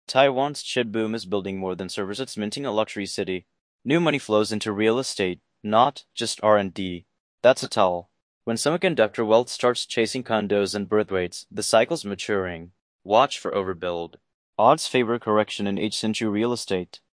Taiwan's chip boom is building more than servers, it's minting a luxury city. New money flows into real estate, not just R&D. That's a tell. When semiconductor wealth starts chasing condos and birth rates, the cycle's maturing. Watch for overbuild. Odds favor correction in 8th century real estate.